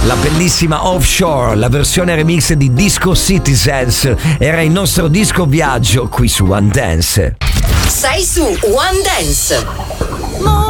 La bellissima Offshore, la versione remix di Disco Citizens, era il nostro disco viaggio qui su One Dance. Sei su One Dance.